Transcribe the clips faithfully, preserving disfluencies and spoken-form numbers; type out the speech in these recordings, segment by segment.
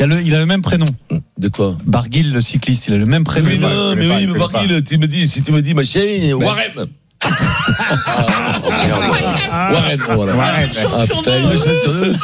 Il a le, il a le même prénom. De quoi? Barguil, le cycliste, il a le même prénom. Oui, non, mais oui, mais Barguil, tu me dis, si tu me dis, machin, Warren. Ah, Warren, voilà. Warren. Ah, putain, il me chante sur le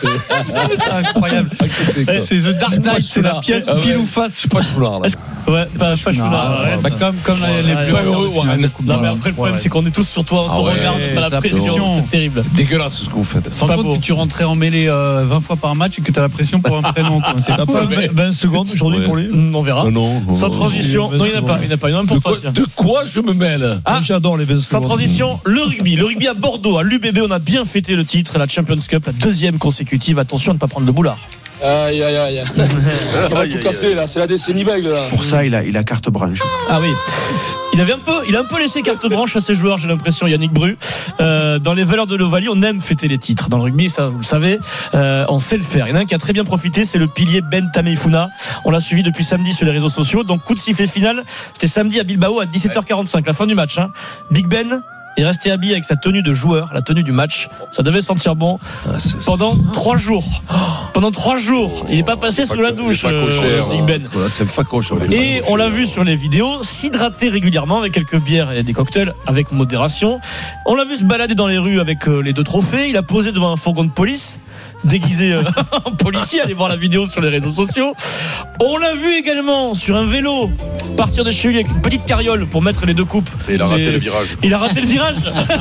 c'est incroyable. C'est The Dark Knight, c'est la pièce pile ou face. Je suis pas choulard, là. Ouais, pas choulard. Bah, comme, comme les Bleus. Pas heureux, Warren. Non, mais après, le problème, c'est qu'on est tous sur toi, on te regarde, t'as la pression, c'est terrible. C'est dégueulasse ce que vous faites. Sans compte que tu rentrais en mêlée vingt fois par match et que t'as la pression pour un prénom. C'est t'as pas vingt secondes aujourd'hui pour lui? On verra. Sans transition. Non, il n'y en a pas. Il n'y en a pas. Il y en a un pour toi. De quoi je me mêle? Ah, j'adore les vingt secondes. Sans transition, le rugby. Le rugby à Bordeaux, à l'U B B, on a bien fêté le titre, la Champions Cup, la deuxième consécutive. Attention à ne pas prendre le boulard. Aïe aïe aïe. On va tout casser là, c'est la décennie bègle là. Pour ça, il a, il a carte blanche. Ah oui. Il avait un peu, il a un peu laissé carte blanche à ses joueurs, j'ai l'impression, Yannick Bru. Euh, dans les valeurs de l'Ovalie, on aime fêter les titres. Dans le rugby, ça, vous le savez, euh, on sait le faire. Il y en a un qui a très bien profité, c'est le pilier Ben Tameifuna. On l'a suivi depuis samedi sur les réseaux sociaux. Donc, coup de sifflet final, c'était samedi à Bilbao à dix-sept heures quarante-cinq, la fin du match. Hein. Big Ben est resté habillé avec sa tenue de joueur, la tenue du match. Ça devait sentir bon ah, c'est, pendant c'est... trois jours. Pendant trois jours, il n'est pas passé sous la douche, euh, Big Ben. Voilà, c'est facoche. Et on l'a vu sur les vidéos, s'hydrater régulièrement avec quelques bières et des cocktails avec modération. On l'a vu se balader dans les rues avec les deux trophées. Il a posé devant un fourgon de police, déguisé euh, en policier. Allez voir la vidéo sur les réseaux sociaux. On l'a vu également sur un vélo partir de chez lui avec une petite carriole pour mettre les deux coupes. Et il a raté le virage. Il a raté le virage.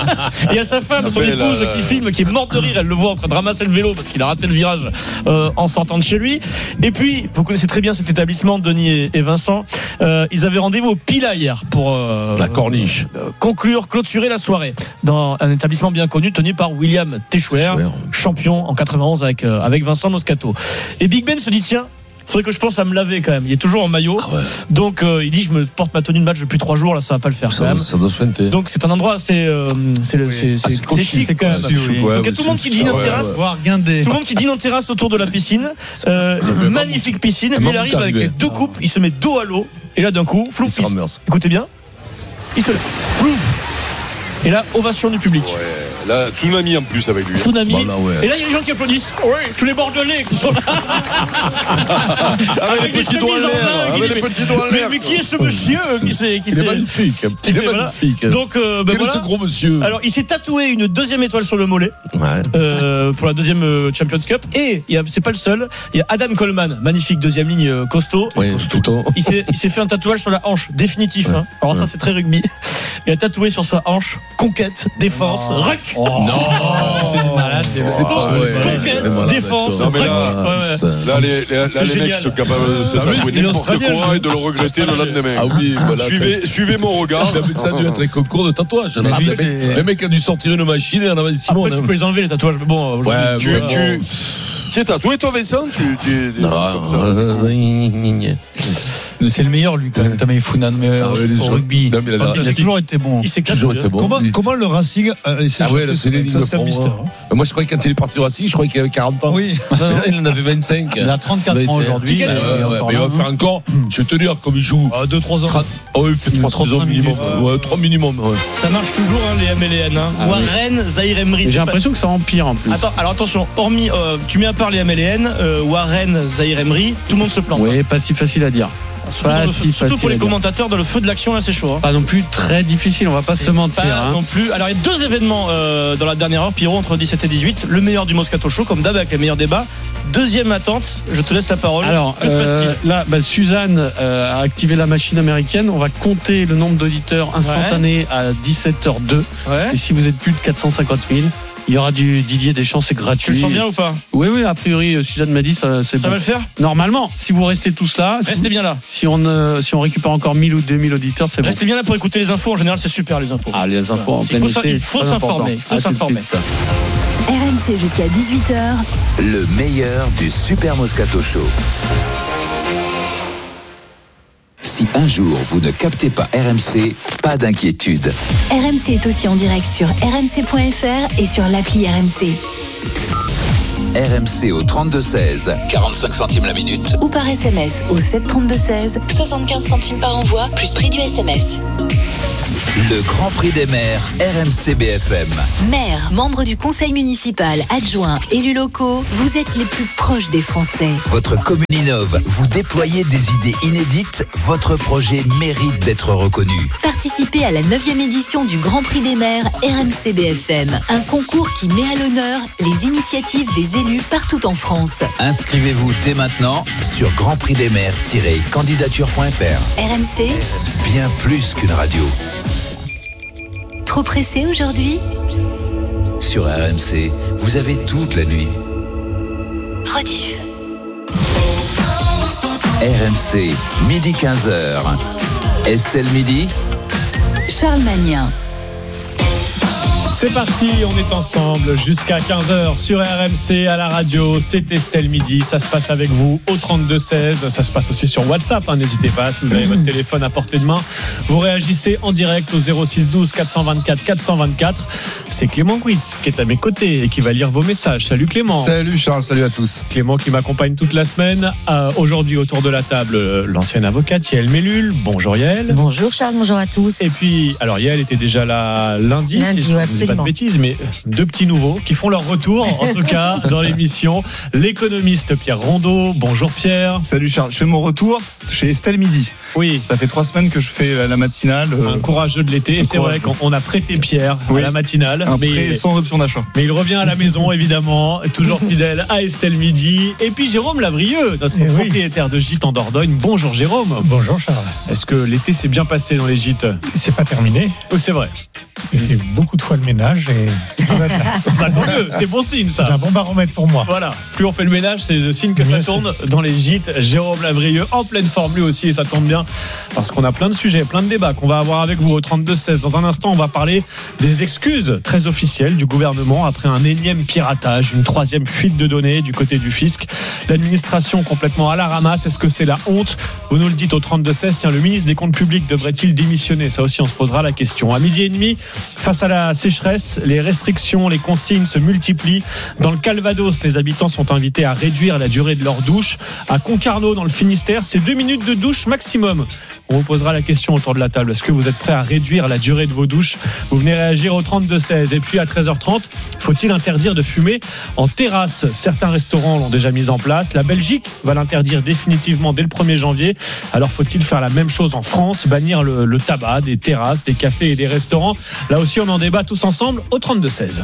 Il y a sa femme, son épouse, la... qui filme, qui est morte de rire. Elle le voit en train de ramasser le vélo parce qu'il a raté le virage euh, en sortant de chez lui. Et puis, vous connaissez très bien cet établissement, Denis et, et Vincent. Euh, ils avaient rendez-vous au Pila hier pour euh, la corniche, euh, conclure, clôturer la soirée dans un établissement bien connu tenu par William Techouer, champion en quatre-vingt-onze avec euh, avec Vincent Moscato. Et Big Ben se dit tiens, faudrait que je pense à me laver quand même. Il est toujours en maillot. Ah ouais. Donc euh, il dit je me porte ma tenue de match depuis trois jours là, ça va pas le faire ça, quand même. Ça doit se Donc c'est un endroit assez euh, c'est oui. c'est, c'est, ah, c'est, c'est chic quand même. Oui, oui. Donc il y a tout le monde qui dîne en terrasse. Tout le monde qui dîne en terrasse autour de la piscine. Euh, une magnifique piscine. Lui il arrive avec les deux coupes, il se met dos à l'eau et là d'un coup, flouf. Écoutez bien. Il se lève. Flouf. Et là, ovation du public. Ouais, là, tsunami en plus avec lui. Tsunami. Bah, là, ouais. Et là, il y a des gens qui applaudissent. Oui, tous les Bordelais qui sont là. avec, avec les petits doigts en l'air. Avec les petits doigts en l'air. Mais qui est ce monsieur qui s'est, qui Il est magnifique. Il est magnifique. Donc, euh, ben quel voilà. est ce gros monsieur? Alors, il s'est tatoué une deuxième étoile sur le mollet. Ouais. Euh, pour la deuxième Champions Cup. Et il y a, c'est pas le seul. Il y a Adam Coleman, magnifique deuxième ligne euh, costaud. Oui, tout le temps. Il s'est, il s'est fait un tatouage sur la hanche, définitif. Ouais. Hein. Alors ouais. Ça, c'est très rugby. Il a tatoué sur sa hanche conquête, défense, ruck. Oh. Non, c'est malade. C'est pas vrai. Conquête, malade, défense, non, mais là, ruck. Ouais, ouais. Là, les, les, là, les mecs sont capables de se tatouer n'importe quoi et de le regretter le lendemain. Ah oui, voilà. Suivez, suivez mon regard. Ça a dû être un concours de tatouage. Mais lui, le mec a dû sortir une machine et en avait Simon. Après, tu peux les enlever les tatouages, mais bon. Ouais, tu, ouais, tu, bon. tu es tatoué toi, Vincent? Tu, tu, tu, non, comme ça. C'est le meilleur lui quand même, Tameifuna, mais ah ouais, au rugby. Non, mais il, a, il a toujours été bon. Il s'est toujours été bon. Comment, il... comment le Racing a laissé ah ouais, c'est les ça, c'est un mystère. Hein. Moi, je croyais que quand il est parti au Racing, je croyais qu'il avait quarante ans. Oui. Il en avait vingt-cinq. Il a trente-quatre ans aujourd'hui. Ouais, ouais, mais il va faire encore. Je vais te dire, comme il joue. deux trois ans. Oh, il fait trois saisons minimum. Ouais, trois minimum. Ça marche toujours, hein, les M L N. Hein. Ah, Warren, oui. Zahir Emery. J'ai l'impression que ça empire en plus. Attends, alors attention, hormis, euh, tu mets à part les M L N, euh, Warren, Zahir Emery, tout le monde se plante. Oui, pas si facile à dire. Pas le, si surtout pour les commentateurs, dans le feu de l'action, là, c'est chaud. Hein. Pas non plus très difficile, on va pas c'est se mentir. Pas hein. non plus. Alors, il y a deux événements euh, dans la dernière heure, Pierrot, entre dix-sept et dix-huit. Le meilleur du Moscato Show, comme d'hab, avec les meilleurs débats. Deuxième attente, je te laisse la parole. Alors, que se passe-t-il ? euh, là, bah, Suzanne euh, a activé la machine américaine. On va compter le nombre d'auditeurs instantanés ouais. à dix-sept heures deux. Ouais. Et si vous êtes plus de quatre cent cinquante mille, il y aura du Didier Deschamps, c'est gratuit. Tu le sens bien ou pas ? Oui, oui, a priori, Suzanne m'a dit ça. C'est ça bon. va le faire ? Normalement, si vous restez tous là. Restez si bien là. Si on, euh, si on récupère encore mille ou deux mille auditeurs, c'est bon. Restez bien là pour écouter les infos. En général, c'est super les infos. Ah, les infos en plein été. Il faut s'informer. Il faut s'informer. R M C jusqu'à dix-huit heures. Le meilleur du Super Moscato Show. Si un jour vous ne captez pas R M C, pas d'inquiétude. R M C est aussi en direct sur r m c point f r et sur l'appli R M C. R M C au trente-deux seize, quarante-cinq centimes la minute. Ou par S M S au sept trente-deux seize, soixante-quinze centimes par envoi, plus prix du S M S. Le Grand Prix des maires R M C B F M. Maire, membre du conseil municipal, adjoint, élus locaux, vous êtes les plus proches des Français. Votre commune innove, vous déployez des idées inédites, votre projet mérite d'être reconnu. Participez à la neuvième édition du Grand Prix des maires R M C B F M, un concours qui met à l'honneur les initiatives des élus partout en France. Inscrivez-vous dès maintenant sur grand prix des maires tiret candidature point f r. R M C, Bien plus qu'une radio. trop pressé aujourd'hui? Sur R M C, vous avez toute la nuit. Rediff. R M C, midi quinze heures. Estelle Midi. Charles Magnin. C'est parti, on est ensemble jusqu'à quinze heures sur R M C à la radio. C'est Estelle Midi, ça se passe avec vous au trente-deux seize. Ça se passe aussi sur WhatsApp, hein, n'hésitez pas, si vous avez votre téléphone à portée de main. Vous réagissez en direct au zéro six douze quatre cent vingt-quatre quatre cent vingt-quatre. C'est Clément Guitz qui est à mes côtés et qui va lire vos messages. Salut Clément. Salut Charles, salut à tous. Clément qui m'accompagne toute la semaine. Euh, aujourd'hui autour de la table, euh, l'ancienne avocate Yael Mellul. Bonjour Yael. Bonjour Charles, bonjour à tous. Et puis, alors Yael était déjà là lundi, Lundi, si je ouais, ne dis pas de bêtises, mais deux petits nouveaux qui font leur retour, en tout cas, dans l'émission. L'économiste Pierre Rondeau. Bonjour Pierre. Salut Charles, je fais mon retour chez Estelle Midi. Oui. Ça fait trois semaines que je fais la matinale. Euh... Un courageux de l'été. Et c'est vrai qu'on a prêté Pierre oui. à la matinale. Après, mais sans option d'achat. Mais il revient à la maison, évidemment, toujours fidèle à Estelle Midi. Et puis Jérôme Lavrieux, notre Et propriétaire oui. de gîte en Dordogne. Bonjour Jérôme. Bonjour Charles. Est-ce que l'été s'est bien passé dans les gîtes? C'est pas terminé. Oui, c'est vrai. J'ai fait beaucoup de fois le ménage et bah, tant mieux, c'est bon signe ça. C'est un bon baromètre pour moi. Voilà, plus on fait le ménage, c'est le signe que bien ça sûr. Tourne dans les gîtes. Jérôme Lavrieux en pleine forme lui aussi, et ça tombe bien parce qu'on a plein de sujets, plein de débats qu'on va avoir avec vous au trente-deux seize. Dans un instant, on va parler des excuses très officielles du gouvernement après un énième piratage, une troisième fuite de données du côté du fisc. L'administration complètement à la ramasse. Est-ce que c'est la honte? Vous nous le dites au trente-deux seize. Tiens, le ministre des Comptes Publics devrait-il démissionner? Ça aussi, on se posera la question. À midi et demi, face à la sécheresse, les restrictions, les consignes se multiplient. Dans le Calvados, les habitants sont invités à réduire la durée de leur douche. À Concarneau, dans le Finistère, c'est deux minutes de douche maximum. On vous posera la question autour de la table. Est-ce que vous êtes prêts à réduire la durée de vos douches? Vous venez réagir au trente-deux seize. Et puis à treize heures trente, faut-il interdire de fumer en terrasse? Certains restaurants l'ont déjà mis en place. La Belgique va l'interdire définitivement dès le premier janvier. Alors faut-il faire la même chose en France? Bannir le, le tabac des terrasses, des cafés et des restaurants? Là aussi, on en débat tous ensemble au trente-deux seize.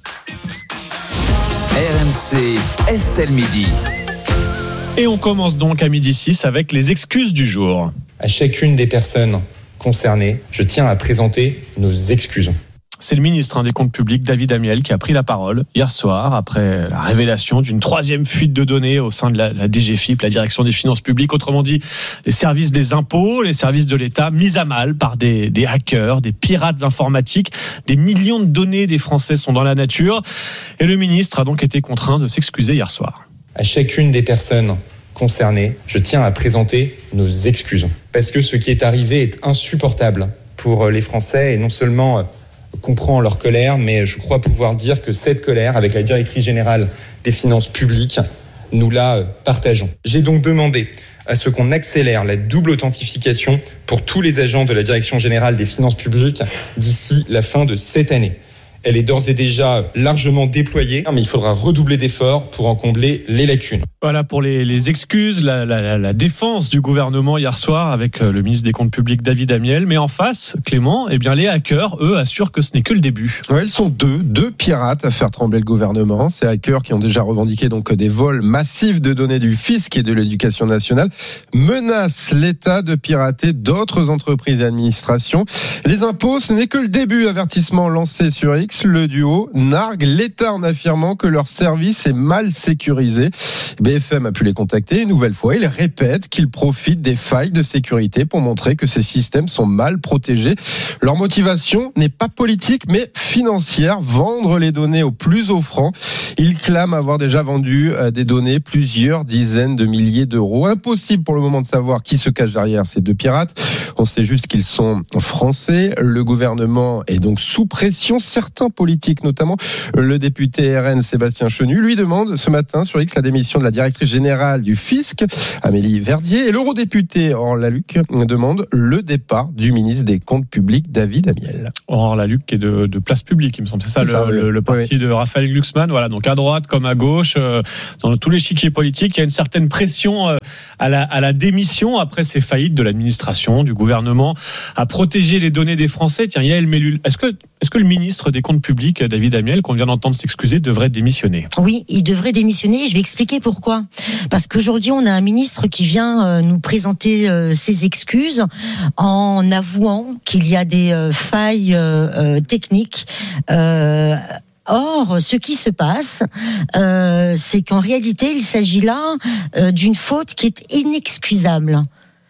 R M C, Estelle Midi. Et on commence donc à midi six avec les excuses du jour. À chacune des personnes concernées, je tiens à présenter nos excuses. C'est le ministre hein, des Comptes Publics, David Amiel, qui a pris la parole hier soir après la révélation d'une troisième fuite de données au sein de la, la D G F I P, la Direction des Finances Publiques. Autrement dit, les services des impôts, les services de l'État, mis à mal par des, des hackers, des pirates informatiques. Des millions de données des Français sont dans la nature. Et le ministre a donc été contraint de s'excuser hier soir. À chacune des personnes concernées, je tiens à présenter nos excuses. Parce que ce qui est arrivé est insupportable pour les Français et non seulement comprend leur colère, mais je crois pouvoir dire que cette colère, avec la directrice générale des finances publiques, nous la partageons. J'ai donc demandé à ce qu'on accélère la double authentification pour tous les agents de la direction générale des finances publiques d'ici la fin de cette année. Elle est d'ores et déjà largement déployée, mais il faudra redoubler d'efforts pour en combler les lacunes. Voilà pour les, les excuses, la, la, la défense du gouvernement hier soir avec le ministre des Comptes Publics David Amiel. Mais en face, Clément, eh bien les hackers, eux, assurent que ce n'est que le début. Ouais, ils sont deux, deux pirates à faire trembler le gouvernement. Ces hackers qui ont déjà revendiqué donc des vols massifs de données du fisc et de l'éducation nationale menacent l'État de pirater d'autres entreprises et administrations. Les impôts, ce n'est que le début. Avertissement lancé sur X. Le duo nargue l'État en affirmant que leur service est mal sécurisé. B F M a pu les contacter une nouvelle fois. Ils répètent qu'ils profitent des failles de sécurité pour montrer que ces systèmes sont mal protégés. Leur motivation n'est pas politique mais financière, vendre les données au plus offrant. Ils clament avoir déjà vendu des données plusieurs dizaines de milliers d'euros. Impossible pour le moment de savoir qui se cache derrière ces deux pirates. On sait juste qu'ils sont français. Le gouvernement est donc sous pression. Certains politiques, notamment le député R N Sébastien Chenu, lui demande ce matin sur X la démission de la directrice directrice générale du fisc, Amélie Verdier. Et l'eurodéputé Aurore Lalucq demande le départ du ministre des Comptes publics, David Amiel. Aurore Lalucq qui est de, de Place Publique, il me semble. C'est ça, c'est le, ça le, le parti oui. de Raphaël Glucksmann. Voilà, donc à droite comme à gauche, euh, dans tous les chiquiers politiques, il y a une certaine pression euh, à, la, à la démission après ces faillites de l'administration, du gouvernement, à protéger les données des Français. Tiens, Yael Mellul, est-ce que, est-ce que le ministre des Comptes publics, David Amiel, qu'on vient d'entendre s'excuser, devrait démissionner ? Oui, il devrait démissionner. Je vais expliquer pourquoi. Parce qu'aujourd'hui, on a un ministre qui vient euh, nous présenter euh, ses excuses en avouant qu'il y a des euh, failles euh, euh, techniques. Euh, Or, ce qui se passe, euh, c'est qu'en réalité, il s'agit là euh, d'une faute qui est inexcusable.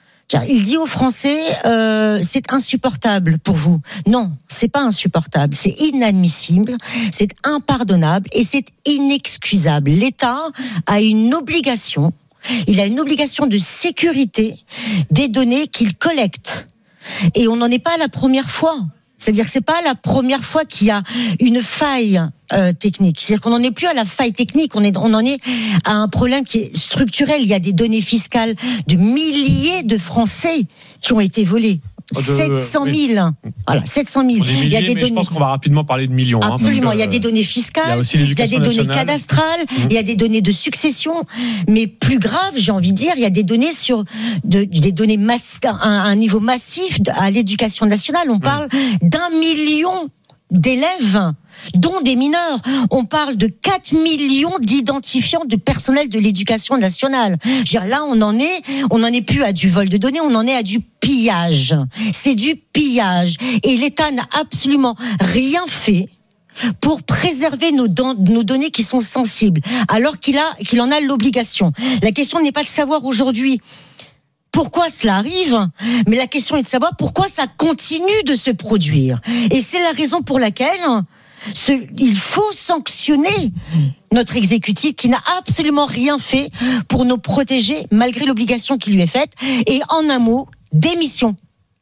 Il dit aux Français, euh, c'est insupportable pour vous. Non, c'est pas insupportable, c'est inadmissible, c'est impardonnable et c'est inexcusable. L'État a une obligation, il a une obligation de sécurité des données qu'il collecte. Et on n'en est pas à la première fois. C'est-à-dire que c'est pas la première fois qu'il y a une faille euh, technique. C'est-à-dire qu'on n'en est plus à la faille technique, on est, on en est à un problème qui est structurel. Il y a des données fiscales de milliers de Français qui ont été volées. De, sept cent mille. Oui. Voilà, sept cent mille. Milliers, il y a des données. Je pense qu'on va rapidement parler de millions. Absolument. Hein, il y a des données fiscales, il y a, aussi il y a des données nationale. cadastrales, mmh. il y a des données de succession. Mais plus grave, j'ai envie de dire, il y a des données sur de, des données mass, à un, un niveau massif à l'éducation nationale. On parle mmh. d'un million d'élèves, dont des mineurs. On parle de quatre millions d'identifiants de personnel de l'éducation nationale. Je veux dire, là, on en est, on n'en est plus à du vol de données, on en est à du pillage. C'est du pillage. Et l'État n'a absolument rien fait pour préserver nos, don- nos données qui sont sensibles, alors qu'il a, qu'il en a l'obligation. La question n'est pas de savoir aujourd'hui pourquoi cela arrive, mais la question est de savoir pourquoi ça continue de se produire. Et c'est la raison pour laquelle ce, il faut sanctionner notre exécutif qui n'a absolument rien fait pour nous protéger malgré l'obligation qui lui est faite. Et en un mot, démission.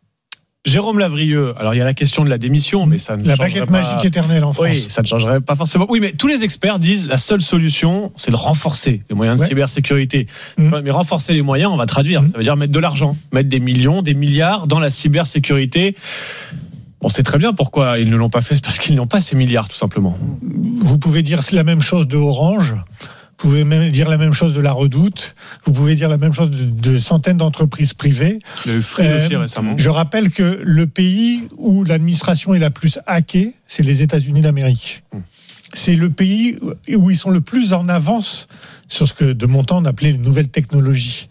Jérôme Lavrieux, alors il y a la question de la démission, mais ça ne la changerait baguette pas... magique éternelle en France. Oui, ça ne changerait pas forcément. Oui, mais tous les experts disent la seule solution, c'est de renforcer les moyens de ouais. cybersécurité. Mmh. Mais renforcer les moyens, on va traduire. Mmh. Ça veut dire mettre de l'argent, mettre des millions, des milliards dans la cybersécurité. On sait très bien pourquoi ils ne l'ont pas fait, c'est parce qu'ils n'ont pas ces milliards, tout simplement. Vous pouvez dire la même chose de Orange. Vous pouvez même dire la même chose de la Redoute. Vous pouvez dire la même chose de, de centaines d'entreprises privées. Il y a eu Free euh, aussi récemment. Je rappelle que le pays où l'administration est la plus hackée, c'est les États-Unis d'Amérique. Hum. C'est le pays où ils sont le plus en avance sur ce que de mon temps on appelait les nouvelles technologies.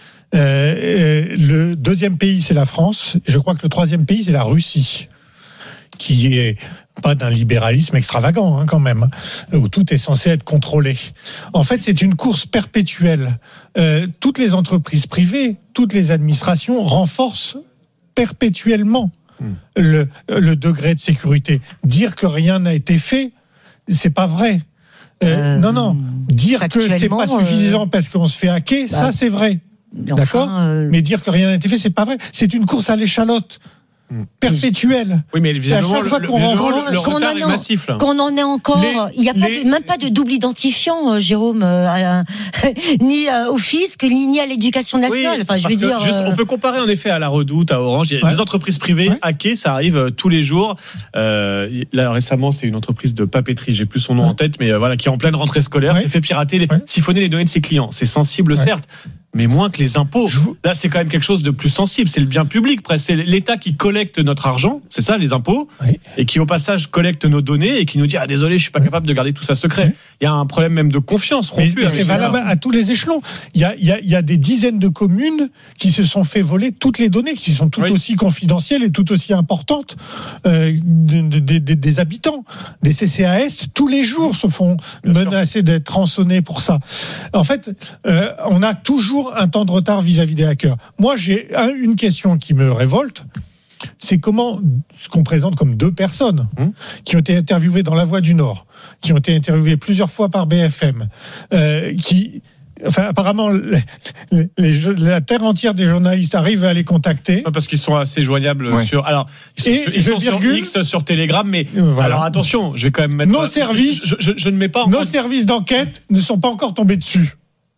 Euh, le deuxième pays, c'est la France. Et je crois que le troisième pays, c'est la Russie, qui est pas d'un libéralisme extravagant, hein, quand même, où tout est censé être contrôlé. En fait, c'est une course perpétuelle. Euh, toutes les entreprises privées, toutes les administrations renforcent perpétuellement mmh. le, le degré de sécurité. Dire que rien n'a été fait, c'est pas vrai. Euh, euh, non, non. Dire que c'est pas suffisant euh... parce qu'on se fait hacker, bah, ça c'est vrai. D'accord enfin, euh... Mais dire que rien n'a été fait, c'est pas vrai. C'est une course à l'échalote. Perpétuelle. Oui, mais évidemment, à chaque fois le, qu'on le, rentre, le, le retard est massif. Là. Qu'on en est encore, les, il n'y a pas les, de, même pas de double identifiant, euh, Jérôme, euh, euh, ni euh, au fisc, ni, ni à l'éducation nationale. Oui, enfin, je veux dire. Juste, euh... On peut comparer en effet à la Redoute, à Orange. Il y a ouais. des entreprises privées ouais. hackées, ça arrive euh, tous les jours. Euh, là, récemment, c'est une entreprise de papeterie, j'ai plus son nom ouais. en tête, mais euh, voilà, qui est en pleine rentrée scolaire, ouais. s'est fait pirater, les, ouais. siphonner les données de ses clients. C'est sensible, ouais. certes. Mais moins que les impôts. Vous... Là, c'est quand même quelque chose de plus sensible. C'est le bien public. Presque. C'est l'État qui collecte notre argent, c'est ça, les impôts, oui. et qui, au passage, collecte nos données et qui nous dit ah désolé, je suis pas capable de garder tout ça secret. Oui. Il y a un problème même de confiance rompue. Mais, mais c'est valable à tous les échelons. Il y a, il y a, il y a des dizaines de communes qui se sont fait voler toutes les données, qui sont tout oui. aussi confidentielles et tout aussi importantes euh, de, de, de, de, des habitants. Des C C A S, tous les jours, se font bien menacer sûr. D'être rançonnés pour ça. En fait, euh, on a toujours un temps de retard vis-à-vis des hackers. Moi, j'ai un, une question qui me révolte, c'est comment ce qu'on présente comme deux personnes mmh. qui ont été interviewées dans La Voix du Nord, qui ont été interviewées plusieurs fois par B F M, euh, qui... Enfin, apparemment, les, les, les, la terre entière des journalistes arrivent à les contacter. Parce qu'ils sont assez joignables ouais. sur. Alors, ils sont, sur, ils sont sur X, sur Telegram, mais voilà. Alors attention, je vais quand même mettre. Nos services, je, je, je ne mets pas. Nos cause... services d'enquête ne sont pas encore tombés dessus.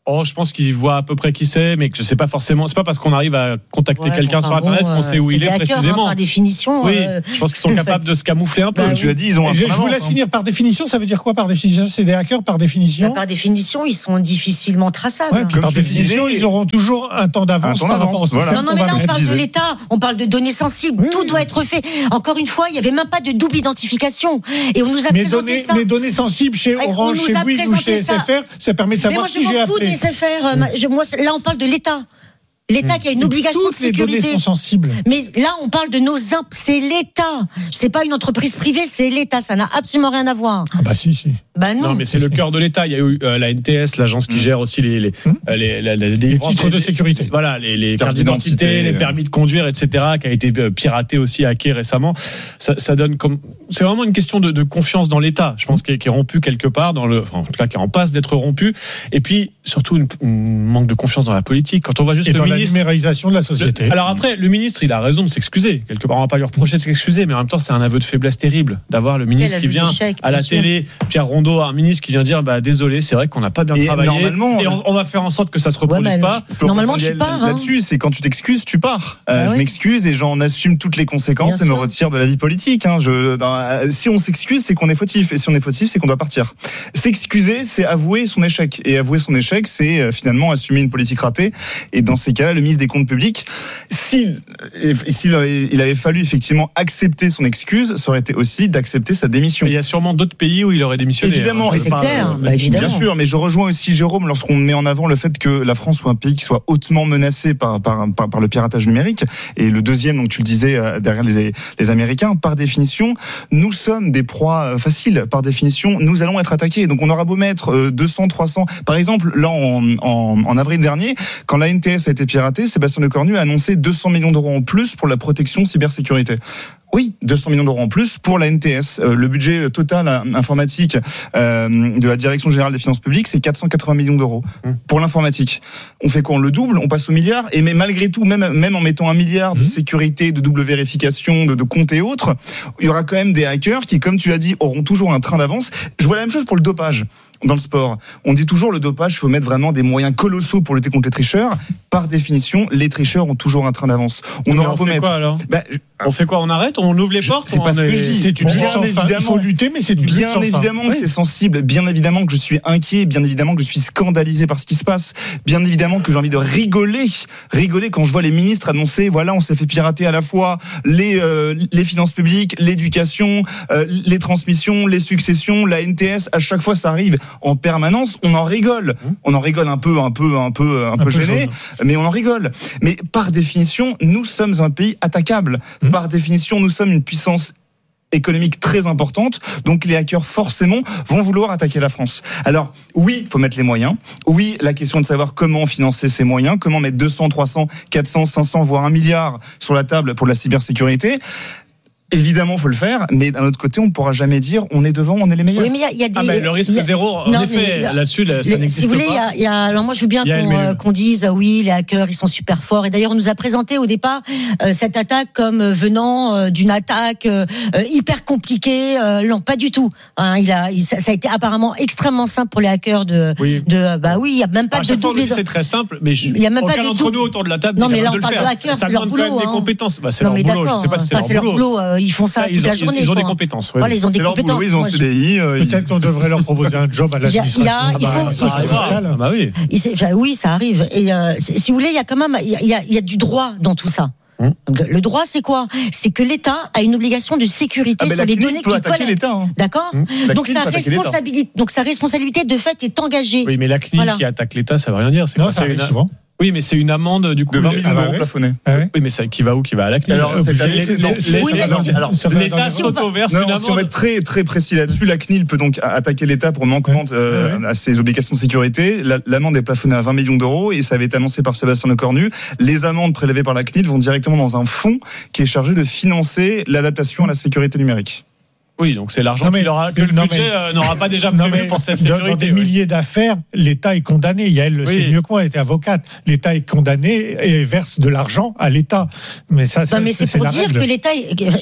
Oh, je pense qu'il voit à peu près qui c'est, mais que je sais pas forcément. C'est pas parce qu'on arrive à contacter Ouais, quelqu'un enfin sur Internet bon, qu'on sait où c'est il des est hackers, précisément. hein, par définition. Oui, euh, je pense qu'ils sont capables de se camoufler un peu. Bah Comme tu l'as dit, ils ont un Je, point je vous d'avance, laisse hein. finir par définition. Ça veut dire quoi par définition? C'est des hackers par définition. Bah, par définition, ils sont difficilement traçables. Ouais, puis par définition, ils auront toujours un temps d'avance Un temps par d'avance, rapport au voilà. système Non, non, qu'on mais va là, on mettre. parle de l'État, on parle de données sensibles. Oui, Tout oui. doit être fait. Encore une fois, il n'y avait même pas de double identification. Et on nous a Mes présenté données, ça. mes données sensibles chez Ouais, on Orange, nous chez a Bouygues ou présenté chez ça. S F R, ça permet de Mais savoir moi, je qui j'ai m'en fous appelé. des S F R. euh, ma- je- moi, c'est- là, on parle de l'État. L'État qui a une obligation Toutes de les données sécurité. sont sensibles. Mais là, on parle de nos imp... C'est l'État. C'est pas une entreprise privée, c'est l'État. Ça n'a absolument rien à voir. Ah bah si, si. Bah non. Non, mais c'est le cœur de l'État. Il y a eu euh, la N T S, l'agence qui gère aussi les les, euh, les, la- la- les, Les titres de sécurité. Voilà, les, les Carte cartes d'identité, d'identité, les permis de conduire, et cetera, qui a été euh, piraté aussi, hacké récemment. Ça, ça donne comme, c'est vraiment une question de, de confiance dans l'État. Je pense qu'il est, qui est rompu quelque part dans le, enfin, en tout cas, qui est en passe d'être rompu. Et puis, surtout, une, une manque de confiance dans la politique. Quand on voit juste Et le dans la ministre. numérisation de la société. Alors après, le ministre, il a raison de s'excuser. Quelque part, on va pas lui reprocher de s'excuser, mais en même temps, c'est un aveu de faiblesse terrible d'avoir le ministre Quel qui aveu vient d'échec, à la bien sûr. télé, Pierre Rondeau, un ministre qui vient dire, bah désolé, c'est vrai qu'on n'a pas bien Et travaillé. normalement, et on, on va faire en sorte que ça se Ouais, reproduise mais pas. Pour normalement, tu rebondir pars. Hein. Là-dessus, c'est quand tu t'excuses, tu pars. Euh, Ah je oui. m'excuse et j'en assume toutes les conséquences Bien et me sûr. retire de la vie politique. Hein. Je, dans- euh, si on s'excuse, c'est qu'on est fautif. Et si on est fautif, c'est qu'on doit partir. S'excuser, c'est avouer son échec. Et avouer son échec, c'est euh, finalement assumer une politique ratée. Et dans ces cas-là, le ministre des Comptes publics, s'il, et s'il il avait fallu effectivement accepter son excuse, ça aurait été aussi d'accepter sa démission. Et il y a sûrement d'autres pays où il aurait démissionné. Évidemment, hein. et Je c'est parle, clair, euh, bah, évidemment. Bien sûr, mais je rejoins aussi Jérôme lorsqu'on met en avant le fait que la France soit un pays qui soit hautement menacé par, par, par, par le piratage numérique. Et le deuxième, donc tu le disais, euh, derrière les, les Américains, par définition, nous sommes des proies euh, faciles. Par définition, nous allons être attaqués. Donc on aura beau mettre euh, deux cents, trois cents. Par exemple, là, en, en, en avril dernier, quand la N T S a été piratée, Sébastien Lecornu a annoncé deux cents millions d'euros en plus pour la protection cybersécurité. Oui, deux cents millions d'euros en plus pour la N T S. Euh, le budget total euh, informatique euh, de la Direction générale des finances publiques, c'est quatre cent quatre-vingts millions d'euros Mmh. pour l'informatique. On fait quoi? On le double, on passe au milliard. Et mais malgré tout, même même en mettant un milliard de Mmh. sécurité, de double vérification, de, de comptes et autres, il y aura quand même des hackers qui, comme tu l'as dit, auront toujours un train d'avance. Je vois la même chose pour le dopage. Dans le sport, on dit toujours le dopage, il faut mettre vraiment des moyens colossaux pour lutter contre les tricheurs. Par définition, les tricheurs ont toujours un train d'avance. On Mais aura on beau fait mettre. quoi alors Bah, je- On fait quoi? On arrête? On ouvre les portes? c'est On pas ce que est- je dis. C'est une Bien lutte sans fin. évidemment. Il faut lutter, mais c'est une lutte Bien sans fin. évidemment que c'est sensible, bien évidemment que je suis inquiet, bien évidemment que je suis scandalisé par ce qui se passe, bien évidemment que j'ai envie de rigoler, rigoler quand je vois les ministres annoncer, voilà, on s'est fait pirater à la fois les euh, les finances publiques, l'éducation, euh, les transmissions, les successions, la N T S, à chaque fois ça arrive en permanence, on en rigole, on en rigole un peu, un peu, un peu, un, Un peu peu gêné, jaune. mais on en rigole. Mais par définition, nous sommes un pays attaquable. Mmh. Par définition, nous sommes une puissance économique très importante, donc les hackers forcément vont vouloir attaquer la France. Alors oui, il faut mettre les moyens. Oui, la question est de savoir comment financer ces moyens, comment mettre deux cents, trois cents, quatre cents, cinq cents, voire un milliard sur la table pour la cybersécurité. Évidemment, faut le faire, mais d'un autre côté, on ne pourra jamais dire on est devant, on est les meilleurs. Oui, mais il y a, il y a des. Ah, mais le risque il y a- zéro, en Non, effet, mais il y a- là-dessus, là, ça Les- n'existe si vous voulez, il y pas. a, il y a- alors moi je veux bien Il y a qu'on, Elmélu. euh, qu'on dise ah oui, les hackers ils sont super forts. Et d'ailleurs on nous a présenté au départ euh, cette attaque comme euh, venant euh, d'une attaque euh, euh, hyper compliquée. Euh, non, pas du tout. Hein, il a, il- ça, ça a été apparemment extrêmement simple pour les hackers de. Oui. de euh, bah oui, il y a même pas À de chaque fois, on double. dit que c'est très simple, mais je, Il y a même pas aucun de d'entre double- nous autour de la table Non, n'est mais là, capable on de le parle de faire. hackers, Ça c'est leur demande quand même boulot, des hein. compétences. Bah, c'est Non leur mais boulot. Je d'accord. sais pas si c'est Enfin, leur c'est leur boulot. boulot. euh, Ils font ça Ils toute ont- la journée. Ils ont des quoi. compétences. ouais. Voilà, ils ont des C'est leur compétences. boulot, ils ont Moi, un je- C D I. euh, ils- Peut-être qu'on devrait leur proposer un job à Il y a- il y a- l'administration. il faut- Ah bah, il ça faut- serait fiscal. Ah bah oui. Il s'est- enfin, oui, ça arrive. Et euh, si si vous voulez, il y a quand même, il y a, il y a- il y a du droit dans tout ça. Hum. Donc, le droit, c'est quoi? C'est que l'État a une obligation de sécurité Ah, mais sur la les CNIL données peut qu'il attaquer collecte. l'État. hein. D'accord. Hum. La Donc CNIL sa peut attaquer l'État. responsabilité, donc sa responsabilité de fait est engagée. Oui, mais la C N I L Voilà. qui attaque l'État, ça veut rien dire. C'est Non, quoi? ça C'est arrive une- souvent. Oui, mais c'est une amende du coup. De vingt le- millions Ah bah d'euros ouais. plafonnés. Ah ouais. Oui, mais ça, qui va où? Qui va à la C N I L. Alors, obligé. c'est-à-dire- Les- non, les- non, les- ça va dans- alors, ça va dans L'État le- s'auto-verse Non, une si on va amende. être très très précis là-dessus, la C N I L peut donc attaquer l'État pour manquement euh, Ouais. à ses obligations de sécurité. La- L'amende est plafonnée à vingt millions d'euros et ça avait été annoncé par Sébastien Lecornu. Les amendes prélevées par la C N I L vont directement dans un fonds qui est chargé de financer l'adaptation à la sécurité numérique. Oui, donc c'est l'argent Non, mais- qu'il aura, que le non, budget mais- euh, n'aura pas déjà Non, prévu mais pour cette dans- sécurité. Dans des oui. milliers d'affaires, l'État est condamné. Yael le Oui. sait mieux que moi, elle était avocate. L'État est condamné et verse de l'argent à l'État. Mais ça, ça Non, mais c'est pour la dire règle. que l'État est, est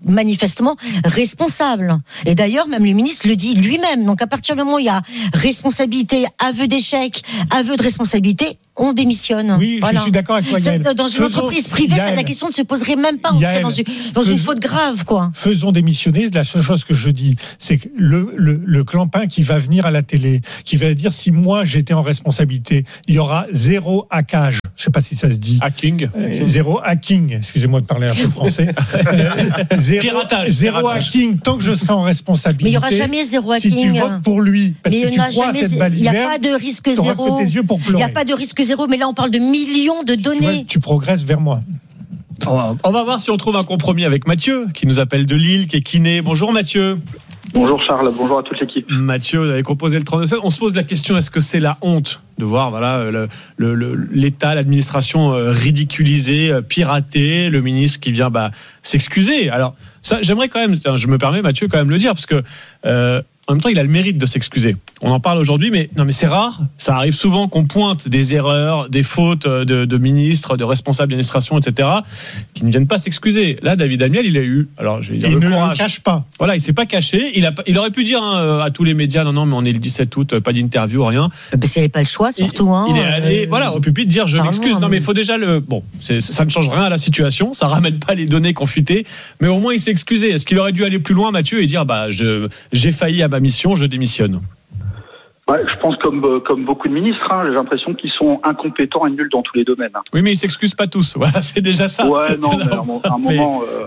manifestement responsable. Et d'ailleurs, même le ministre le dit lui-même. Donc, à partir du moment où il y a responsabilité, aveu d'échec, aveu de responsabilité, on démissionne. Oui, voilà. je suis d'accord avec toi, Yael. Dans une Faisons, entreprise privée, Yael, la question ne se poserait même pas. On Yael, serait dans, une, dans fais, une faute grave, quoi. Faisons démissionner. La seule chose que je dis, c'est que le, le, le clampin qui va venir à la télé, qui va dire si moi j'étais en responsabilité, il y aura zéro hackage. Je sais pas si ça se dit. Hacking. Euh, zéro hacking. Excusez-moi de parler un peu français. euh, zéro, Piratage. Zéro Piratage. hacking tant que je serai en responsabilité. Mais il n'y aura jamais zéro hacking. Si tu votes pour lui, parce mais que tu crois à cette balle il n'y a verte, pas de risque t'auras zéro. que tes yeux pour Il pleurer. n'y a pas de risque zéro, mais là on parle de millions de données. Tu, vois, tu progresses vers moi. On va, on va voir si on trouve un compromis avec Mathieu, qui nous appelle de Lille, qui est kiné. Bonjour Mathieu. Bonjour Charles, bonjour à toute l'équipe. Mathieu, vous avez composé le trente-deux. On se pose la question, est-ce que c'est la honte de voir voilà, le, le, le, l'État, l'administration euh, ridiculisée, euh, piratée, le ministre qui vient bah, s'excuser. Alors, ça, j'aimerais quand même, je me permets Mathieu quand même le dire, parce que euh, en même temps, il a le mérite de s'excuser. On en parle aujourd'hui, mais non, mais c'est rare. Ça arrive souvent qu'on pointe des erreurs, des fautes de, de ministres, de responsables d'administration, et cetera, qui ne viennent pas s'excuser. Là, David Amiel, il a eu, alors je vais dire il le ne courage. le cache pas. Voilà, il s'est pas caché. Il a, il aurait pu dire hein, à tous les médias, non, non, mais on est le dix-sept août, pas d'interview, rien. Parce qu'il n'y avait pas le choix, surtout. Il, hein, il est allé, euh, voilà, au pupitre dire, je pardon, m'excuse. Non, mais il faut déjà le, bon, c'est, ça ne change rien à la situation. Ça ramène pas les données qu'on fuitait, mais au moins il s'est excusé. Est-ce qu'il aurait dû aller plus loin, Mathieu, et dire, bah, je, j'ai failli à ma mission, je démissionne? Ouais, je pense comme comme beaucoup de ministres, hein, j'ai l'impression qu'ils sont incompétents et nuls dans tous les domaines. Oui, mais ils s'excusent pas tous. Voilà, c'est déjà ça. Ouais, non, mais à un, un mais... moment. Euh...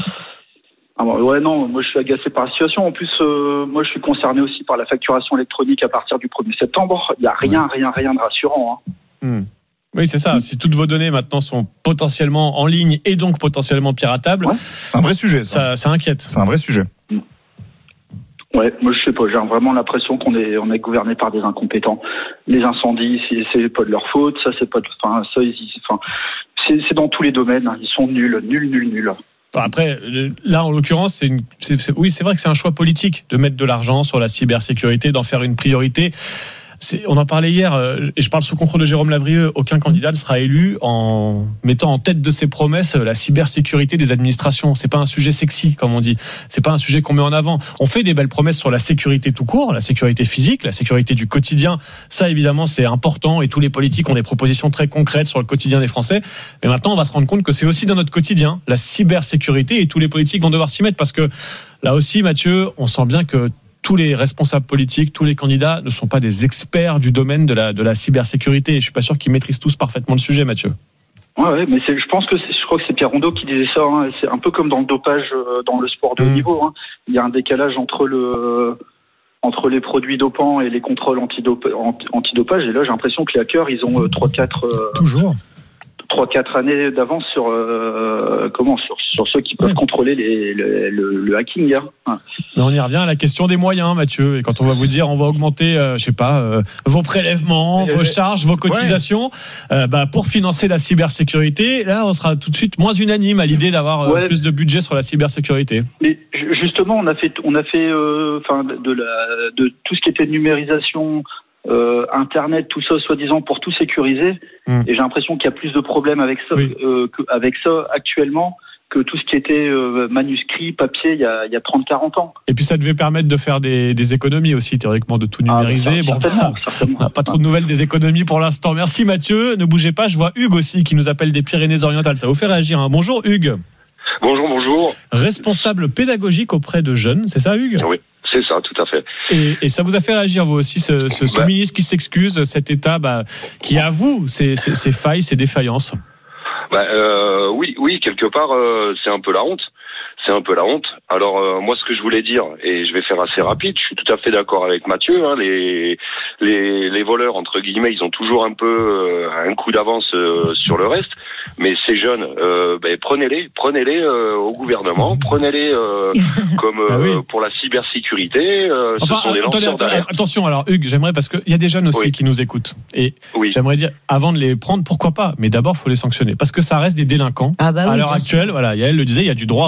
Ouais, non, moi je suis agacé par la situation. En plus, euh, moi je suis concerné aussi par la facturation électronique à partir du premier septembre. Il n'y a rien, ouais. rien, rien de rassurant. Hein. Hmm. Oui, c'est ça. Mmh. Si toutes vos données maintenant sont potentiellement en ligne et donc potentiellement piratables, ouais. c'est un vrai sujet. Ça. Ça, ça inquiète. C'est un vrai sujet. Mmh. Ouais, moi je sais pas, j'ai vraiment l'impression qu'on est on est gouverné par des incompétents. Les incendies, c'est, c'est pas de leur faute, ça c'est pas de, enfin ça ils, enfin c'est, c'est dans tous les domaines, ils sont nuls, nuls, nuls, nuls. Enfin, après, là en l'occurrence, c'est une, c'est, c'est, oui c'est vrai que c'est un choix politique de mettre de l'argent sur la cybersécurité, d'en faire une priorité. C'est, on en parlait hier, euh, et je parle sous contrôle de Jérôme Lavrieux, aucun candidat ne sera élu en mettant en tête de ses promesses la cybersécurité des administrations. C'est pas un sujet sexy, comme on dit. C'est pas un sujet qu'on met en avant. On fait des belles promesses sur la sécurité tout court, la sécurité physique, la sécurité du quotidien. Ça, évidemment, c'est important, et tous les politiques ont des propositions très concrètes sur le quotidien des Français. Mais maintenant, on va se rendre compte que c'est aussi dans notre quotidien, la cybersécurité, et tous les politiques vont devoir s'y mettre, parce que là aussi, Mathieu, on sent bien que tous les responsables politiques, tous les candidats ne sont pas des experts du domaine de la, de la cybersécurité. Je suis pas sûr qu'ils maîtrisent tous parfaitement le sujet, Mathieu. Ouais, ouais, mais c'est, je pense que c'est, je crois que c'est Pierre Rondeau qui disait ça. Hein, c'est un peu comme dans le dopage, euh, dans le sport de haut mmh. niveau. Hein. Il y a un décalage entre le entre les produits dopants et les contrôles antidop- antidopage. Et là, j'ai l'impression que les hackers, ils ont trois quatre euh, toujours trois quatre années d'avance sur euh, comment sur, sur ceux qui peuvent ouais. contrôler les, les, le, le hacking. Hein. Mais on y revient à la question des moyens, Mathieu. Et quand on va vous dire, on va augmenter, euh, je sais pas, euh, vos prélèvements, vos charges, vos cotisations, ouais. euh, bah, pour financer la cybersécurité, là, on sera tout de suite moins unanime à l'idée d'avoir euh, ouais. plus de budget sur la cybersécurité. Mais justement, on a fait, on a fait, enfin, euh, de la, de tout ce qui était numérisation. Euh, Internet, tout ça, soi-disant pour tout sécuriser. Mmh. Et j'ai l'impression qu'il y a plus de problèmes avec ça, oui. euh, avec ça actuellement que tout ce qui était euh, manuscrit, papier, il y a, il y a trente quarante ans. Et puis ça devait permettre de faire des, des économies aussi, théoriquement, de tout numériser. Ah, bon, certainement, certainement. On n'a pas trop de nouvelles des économies pour l'instant. Merci Mathieu. Ne bougez pas, je vois Hugues aussi qui nous appelle des Pyrénées-Orientales. Ça vous fait réagir, hein. Bonjour Hugues. Bonjour, bonjour. Responsable pédagogique auprès de jeunes, c'est ça Hugues ? Oui. C'est ça, tout à fait. Et, et ça vous a fait réagir, vous aussi, ce, ce, ce bah, ministre qui s'excuse, cet État bah, qui avoue ses, ses, ses failles, ses défaillances. Bah, euh, oui, oui, quelque part, euh, c'est un peu la honte. C'est un peu la honte. Alors euh, moi, ce que je voulais dire, et je vais faire assez rapide, je suis tout à fait d'accord avec Mathieu. Hein, les, les les voleurs entre guillemets, ils ont toujours un peu euh, un coup d'avance euh, sur le reste. Mais ces jeunes, euh, ben, prenez-les, prenez-les euh, au gouvernement, prenez-les euh, comme euh, ah oui. pour la cybersécurité. Euh, enfin, ce sont des attendez, attendez, attention. Alors Hugues, j'aimerais parce qu'il y a des jeunes aussi oui. qui nous écoutent. Et oui. j'aimerais dire, avant de les prendre, pourquoi pas. Mais d'abord, faut les sanctionner parce que ça reste des délinquants. Ah bah oui, à l'heure actuelle, sûr. Voilà, Yael le disait, il y a du droit aussi.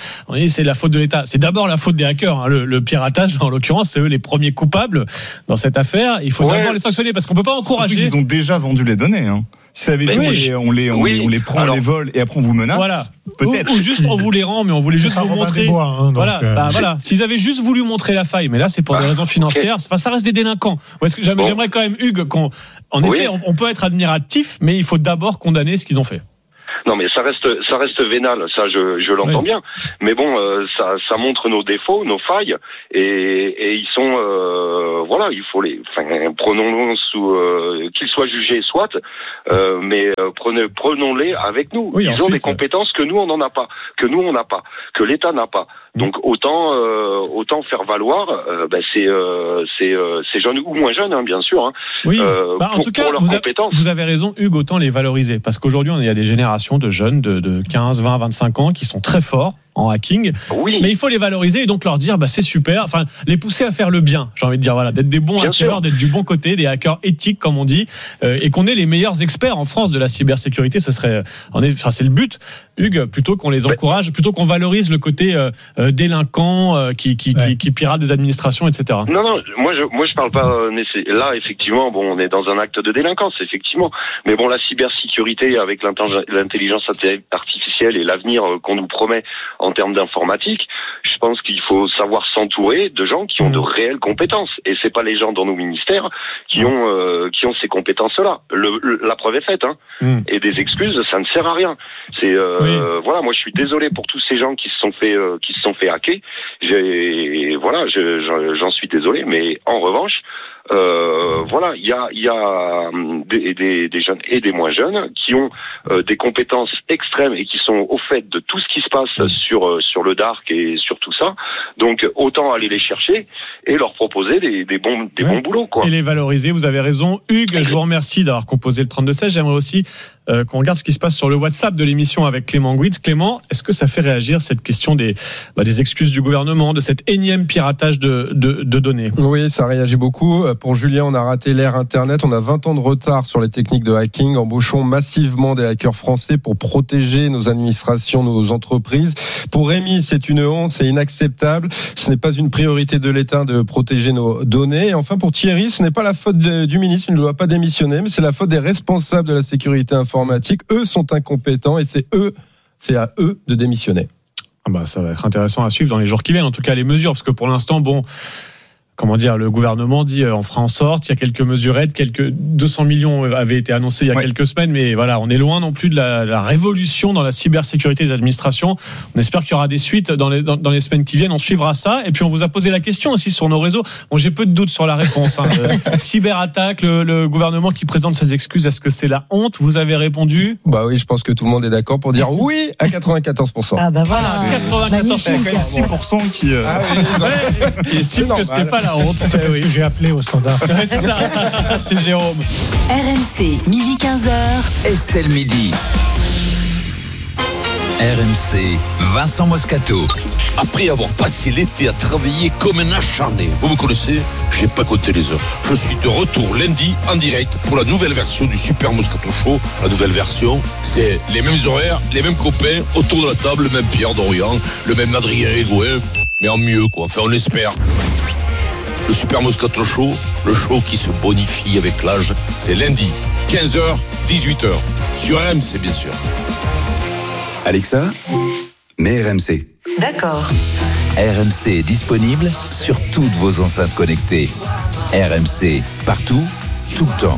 on dit c'est la faute de l'État. C'est d'abord la faute des hackers. Hein. Le, le piratage, en l'occurrence, c'est eux les premiers coupables dans cette affaire. Il faut ouais. d'abord les sanctionner parce qu'on peut pas encourager. Surtout qu'ils ont déjà vendu les données. Hein. Si ça avait été, oui. on, les, on, oui. les, on les prend, Alors, on les vole et après on vous menace. Voilà. Peut-être. Ou, ou juste on vous les rend, mais on voulait juste vous montrer. Bois, hein, donc, voilà. Euh... Bah, voilà. S'ils avaient juste voulu montrer la faille, mais là c'est pour ah, des raisons financières. Okay. Enfin, ça reste des délinquants. Ou est-ce que j'aimerais, bon. j'aimerais quand même Hugues qu'on, en oui. effet, on, on peut être admiratif, mais il faut d'abord condamner ce qu'ils ont fait. Non, mais ça reste, ça reste vénal, ça je, je l'entends oui. bien. Mais bon, euh, ça, ça montre nos défauts, nos failles, et, et ils sont, euh, voilà, il faut les, enfin, prenons-les sous, euh, qu'ils soient jugés, soit, euh, mais euh, prenez, prenons-les avec nous. Oui, ils ensuite, ont des compétences que nous on n'en a pas, que nous on n'a pas, que l'État n'a pas. Donc autant, euh, autant faire valoir, euh, bah, c'est, euh, c'est, euh, c'est jeunes ou moins jeunes, hein, bien sûr. Hein, oui. Euh, bah, en pour, tout cas, pour leurs vous, a, compétences. vous avez raison, Hugues, autant les valoriser, parce qu'aujourd'hui, il y a des générations de jeunes de, de quinze, vingt, vingt-cinq ans qui sont très forts en hacking, oui. mais il faut les valoriser et donc leur dire bah c'est super, enfin les pousser à faire le bien, j'ai envie de dire, voilà, d'être des bons bien hackers, sûr. D'être du bon côté, des hackers éthiques comme on dit, euh, et qu'on ait les meilleurs experts en France de la cybersécurité, ce serait, on est, enfin c'est le but, Hugues, plutôt qu'on les encourage, plutôt qu'on valorise le côté euh, euh, délinquant euh, qui qui, ouais. qui qui pirate des administrations, et cetera. Non non, moi je moi je parle pas euh, là effectivement, bon on est dans un acte de délinquance effectivement, mais bon la cybersécurité avec l'intelligence artificielle et l'avenir qu'on nous promet en termes d'informatique, je pense qu'il faut savoir s'entourer de gens qui ont de réelles compétences. Et c'est pas les gens dans nos ministères qui ont euh, qui ont ces compétences-là. Le, le, la preuve est faite. Hein. Mm. Et des excuses, ça ne sert à rien. C'est euh, oui. voilà, moi je suis désolé pour tous ces gens qui se sont fait euh, qui se sont fait hacker. J'ai voilà, je, j'en suis désolé. Mais en revanche. Euh, voilà, il y a, il y a des, des, des jeunes et des moins jeunes qui ont euh, des compétences extrêmes et qui sont au fait de tout ce qui se passe sur sur le dark et sur tout ça. Donc autant aller les chercher et leur proposer des, des bons des ouais. bons boulots quoi. Et les valoriser. Vous avez raison, Hugues. Je vous remercie d'avoir composé le trente-deux seize. J'aimerais aussi euh, qu'on regarde ce qui se passe sur le WhatsApp de l'émission avec Clément Guitz. Clément, est-ce que ça fait réagir cette question des bah, des excuses du gouvernement, de cet énième piratage de de, de données? Oui, ça réagit beaucoup. Pour Julien, on a raté l'ère Internet. On a vingt ans de retard sur les techniques de hacking. Embauchons massivement des hackers français pour protéger nos administrations, nos entreprises. Pour Rémi, c'est une honte, c'est inacceptable. Ce n'est pas une priorité de l'État de protéger nos données. Et enfin, pour Thierry, ce n'est pas la faute de, du ministre, il ne doit pas démissionner, mais c'est la faute des responsables de la sécurité informatique. Eux sont incompétents et c'est eux, c'est à eux de démissionner. Ah bah, ça va être intéressant à suivre dans les jours qui viennent. En tout cas, les mesures, parce que pour l'instant, bon... Comment dire, le gouvernement dit on fera en sorte, il y a quelques mesurettes, quelques deux cents millions avaient été annoncés il y a ouais. quelques semaines, mais voilà, on est loin non plus de la, la révolution dans la cybersécurité des administrations. On espère qu'il y aura des suites dans les, dans, dans les semaines qui viennent, on suivra ça. Et puis on vous a posé la question aussi sur nos réseaux. Bon, j'ai peu de doutes sur la réponse. Hein. Euh, cyberattaque, le, le gouvernement qui présente ses excuses, est-ce que c'est la honte? Vous avez répondu? Bah oui, je pense que tout le monde est d'accord pour dire oui à quatre-vingt-quatorze pour cent. Ah bah voilà, quatre-vingt-quatorze pour cent. Il y a quand même six pour cent qui, euh... ah oui, ouais, qui estiment que ce n'est pas la honte. C'est parce que j'ai appelé au standard. Ouais, c'est ça, c'est Jérôme. R M C, midi quinze heures. Estelle Midi. R M C, Vincent Moscato. Après avoir passé l'été à travailler comme un acharné, vous me connaissez, j'ai pas compté les heures. Je suis de retour lundi en direct pour la nouvelle version du Super Moscato Show. La nouvelle version, c'est les mêmes horaires, les mêmes copains, autour de la table, le même Pierre Dorian, le même Adrien Egoin, mais en mieux quoi, enfin on espère. Le Super Moscato Show, le show qui se bonifie avec l'âge, c'est lundi, quinze heures, dix-huit heures, sur R M C bien sûr. Alexa, mets R M C. D'accord. R M C est disponible sur toutes vos enceintes connectées. R M C, partout, tout le temps.